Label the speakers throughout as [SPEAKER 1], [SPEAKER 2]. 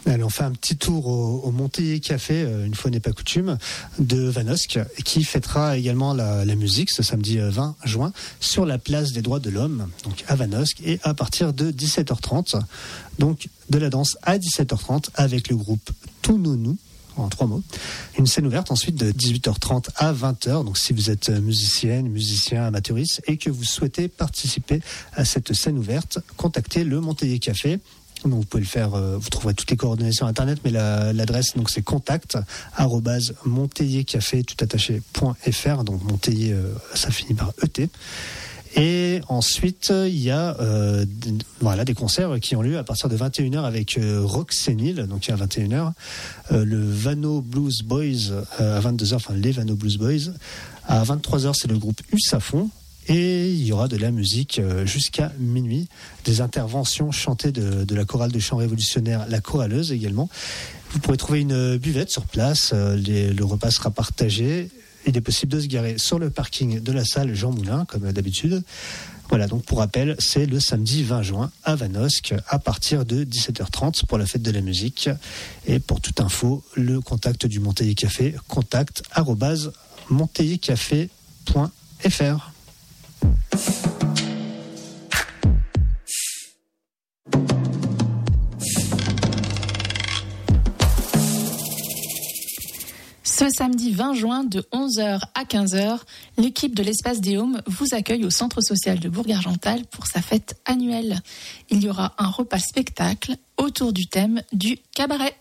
[SPEAKER 1] Allez, on fait un petit tour au Montélier Café, une fois n'est pas coutume, de Vanosque, qui fêtera également la musique ce samedi 20 juin sur la place des droits de l'homme, donc à Vanosque, et à partir de 17h30. Donc de la danse à 17h30 avec le groupe Tout Nounou, en 3 mots. Une scène ouverte ensuite de 18h30 à 20h. Donc si vous êtes musicienne, musicien, amateuriste et que vous souhaitez participer à cette scène ouverte, contactez le Montélier Café. Donc vous pouvez le faire, vous trouverez toutes les coordonnées sur internet, mais l'adresse donc c'est contact@monteliercafé toutattaché.fr. Donc Montélier, ça finit par ET. Et ensuite, il y a des concerts qui ont lieu à partir de 21h avec Rock Sénile, donc à 21h, le Vano Blues Boys à 22h, enfin les Vano Blues Boys. À 23h, c'est le groupe Usafon. Et il y aura de la musique jusqu'à minuit, des interventions chantées de la chorale de chant révolutionnaire, la Choraleuse également. Vous pourrez trouver une buvette sur place, le repas sera partagé. Il est possible de se garer sur le parking de la salle Jean Moulin, comme d'habitude. Voilà, donc pour rappel, c'est le samedi 20 juin à Vanosque, à partir de 17h30 pour la fête de la musique. Et pour toute info, le contact du Montélier Café, contact@monteliercafé.fr.
[SPEAKER 2] Ce samedi 20 juin de 11h à 15h, l'équipe de l'Espace des Haumes vous accueille au Centre social de Bourg-Argental pour sa fête annuelle. Il y aura un repas spectacle autour du thème du cabaret.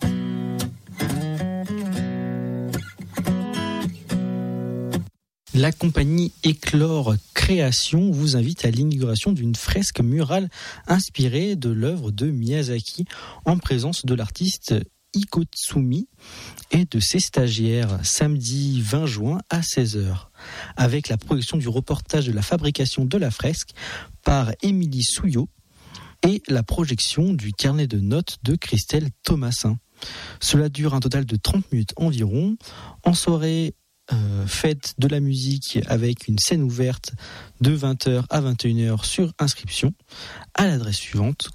[SPEAKER 3] La compagnie Éclore Création vous invite à l'inauguration d'une fresque murale inspirée de l'œuvre de Miyazaki en présence de l'artiste Ikotsumi et de ses stagiaires samedi 20 juin à 16h avec la projection du reportage de la fabrication de la fresque par Émilie Souillot et la projection du carnet de notes de Christelle Thomasin. Cela dure un total de 30 minutes environ. En soirée, fête de la musique avec une scène ouverte de 20h à 21h sur inscription à l'adresse suivante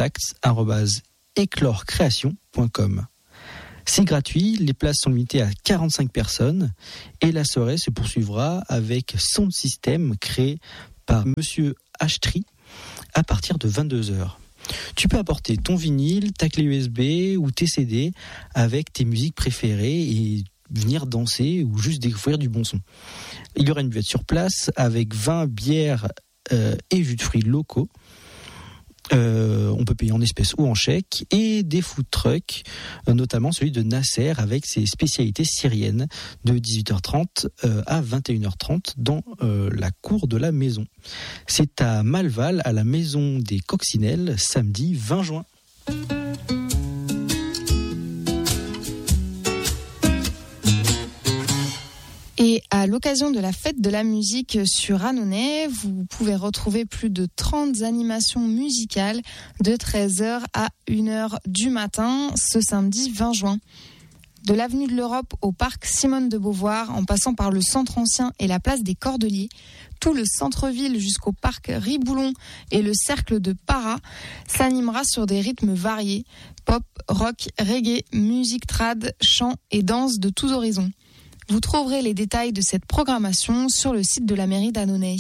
[SPEAKER 3] contacts@éclorecreation.com. C'est gratuit, les places sont limitées à 45 personnes et la soirée se poursuivra avec Sound System créé par Monsieur Ashtri à partir de 22h. Tu peux apporter ton vinyle, ta clé USB ou tes CD avec tes musiques préférées et venir danser ou juste découvrir du bon son. Il y aura une buvette sur place avec vin, bière et jus de fruits locaux. On peut payer en espèces ou en chèque et des food trucks, notamment celui de Nasser avec ses spécialités syriennes de 18h30 à 21h30 dans la cour de la maison. C'est à Malval, à la maison des Coccinelles, samedi 20 juin.
[SPEAKER 4] Et à l'occasion de la fête de la musique sur Annonay, vous pouvez retrouver plus de 30 animations musicales de 13h à 1h du matin ce samedi 20 juin. De l'avenue de l'Europe au parc Simone de Beauvoir, en passant par le centre ancien et la place des Cordeliers, tout le centre-ville jusqu'au parc Riboulon et le cercle de Para s'animera sur des rythmes variés, pop, rock, reggae, musique trad, chant et danse de tous horizons. Vous trouverez les détails de cette programmation sur le site de la mairie d'Annonay.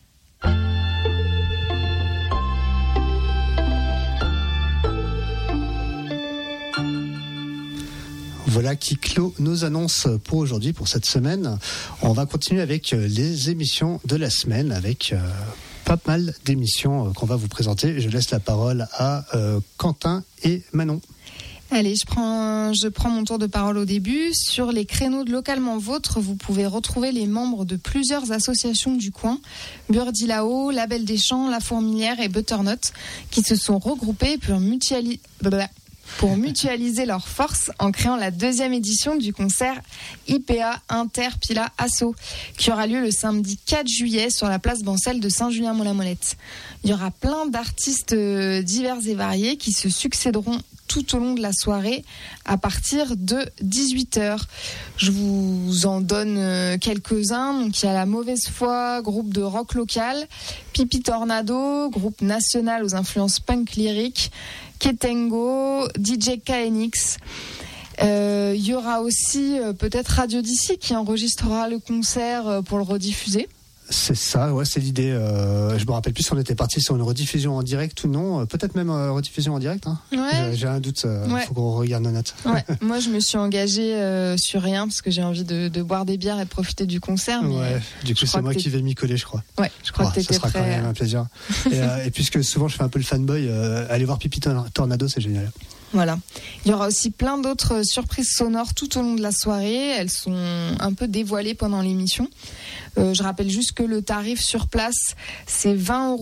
[SPEAKER 1] Voilà qui clôt nos annonces pour aujourd'hui, pour cette semaine. On va continuer avec les émissions de la semaine, avec pas mal d'émissions qu'on va vous présenter. Je laisse la parole à Quentin et Manon.
[SPEAKER 4] Allez, je prends mon tour de parole au début. Sur les créneaux de Localement Vôtre, vous pouvez retrouver les membres de plusieurs associations du coin, Birdie là-haut, La Belle des Champs, La Fourmilière et Butternut, qui se sont regroupés pour mutualiser leurs forces en créant la 2e édition du concert IPA Inter Pila Asso, qui aura lieu le samedi 4 juillet sur la place Bancel de Saint-Julien-Mont-la-Molette. Il y aura plein d'artistes divers et variés qui se succéderont tout au long de la soirée à partir de 18h. Je vous en donne quelques-uns. Donc, il y a La Mauvaise Foi, groupe de rock local, Pipi Tornado, groupe national aux influences punk lyrique, Ketengo, DJ KNX. Il y aura aussi peut-être Radio d'ici qui enregistrera le concert pour le rediffuser.
[SPEAKER 1] C'est ça, ouais, c'est l'idée. Je me rappelle plus si on était parti sur une rediffusion en direct ou non. Peut-être même rediffusion en direct. Hein.
[SPEAKER 4] Ouais.
[SPEAKER 1] J'ai un doute. Faut qu'on regarde nos notes.
[SPEAKER 4] Ouais. Moi, je me suis engagée sur rien parce que j'ai envie de boire des bières et de profiter du concert. Mais
[SPEAKER 1] ouais. Du coup, c'est moi qui vais m'y coller, je crois.
[SPEAKER 4] Ouais. Je crois que t'étais prêt.
[SPEAKER 1] Ça sera quand même un plaisir. et puisque souvent je fais un peu le fanboy, aller voir Pipi Tornado, c'est génial.
[SPEAKER 4] Voilà. Il y aura aussi plein d'autres surprises sonores tout au long de la soirée. Elles sont un peu dévoilées pendant l'émission. Je rappelle juste que le tarif sur place, c'est 20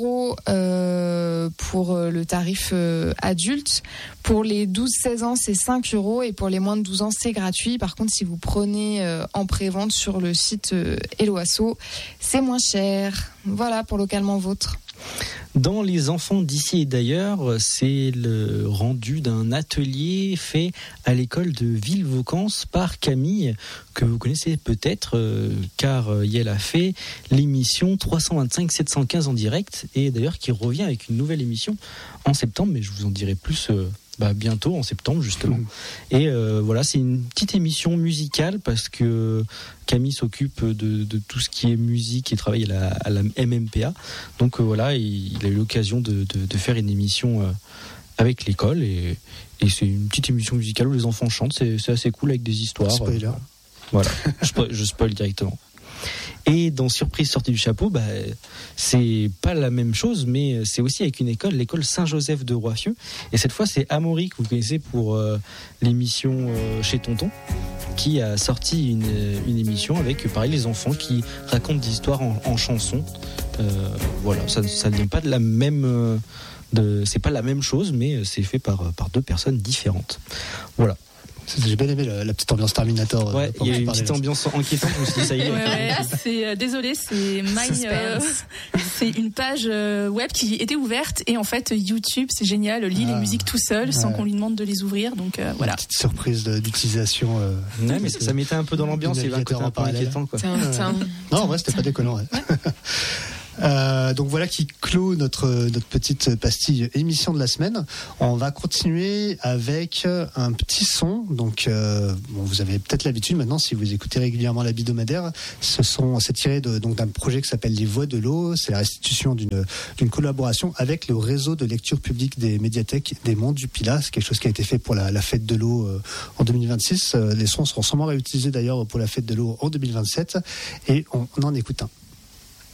[SPEAKER 4] € pour le tarif adulte. Pour les 12-16 ans, c'est 5 € et pour les moins de 12 ans, c'est gratuit. Par contre, si vous prenez en prévente sur le site Hello Asso, c'est moins cher. Voilà pour Localement Vôtre.
[SPEAKER 3] Dans Les Enfants d'ici et d'ailleurs, c'est le rendu d'un atelier fait à l'école de Villevaucance par Camille, que vous connaissez peut-être, car elle a fait l'émission 325-715 en direct, et d'ailleurs qui revient avec une nouvelle émission en septembre, mais je vous en dirai plus bientôt, en septembre justement. Et voilà, c'est une petite émission musicale parce que Camille s'occupe de tout ce qui est musique et travaille à la MMPA. Donc voilà, il a eu l'occasion de faire une émission avec l'école et c'est une petite émission musicale où les enfants chantent. C'est assez cool avec des histoires.
[SPEAKER 1] Spoiler.
[SPEAKER 3] Voilà, je spoil directement. Et dans Surprise sortie du chapeau, c'est pas la même chose, mais c'est aussi avec une école, l'école Saint-Joseph de Roiffieux. Et cette fois, c'est Amaury, que vous connaissez pour l'émission Chez Tonton, qui a sorti une émission avec, pareil, les enfants qui racontent des histoires en chansons. Voilà, ça ne vient pas de la même... c'est pas la même chose, mais c'est fait par deux personnes différentes. Voilà.
[SPEAKER 1] J'ai bien aimé la petite ambiance Terminator.
[SPEAKER 3] Ouais, il y a une petite ambiance enquêtante. Je me suis dit, ça y est.
[SPEAKER 2] Ouais, désolé, c'est c'est une page web qui était ouverte et en fait YouTube, c'est génial, lit les musiques tout seul sans qu'on lui demande de les ouvrir. Donc voilà. Une
[SPEAKER 1] petite surprise d'utilisation.
[SPEAKER 3] Ouais, mais ça mettait un peu dans l'ambiance. Il y avait un côté un peu inquiétant, quoi.
[SPEAKER 1] Non, en vrai, c'était pas déconnant. Ouais. Donc voilà qui clôt notre petite pastille émission de la semaine. On va continuer avec un petit son. Donc vous avez peut-être l'habitude maintenant si vous écoutez régulièrement l'hebdomadaire. C'est tiré d'un projet qui s'appelle Les Voix de l'eau. C'est la restitution d'une collaboration avec le réseau de lecture publique des médiathèques des Monts du Pilat. C'est quelque chose qui a été fait pour la fête de l'eau en 2026. Les sons seront sûrement réutilisés d'ailleurs pour la fête de l'eau en 2027 et on en écoute un.